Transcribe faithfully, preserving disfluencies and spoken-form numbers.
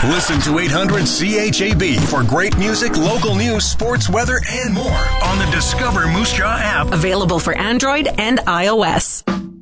Listen to eight hundred C H A B for great music, local news, sports, weather, and more on the Discover Moose Jaw app. Available for Android and iOS.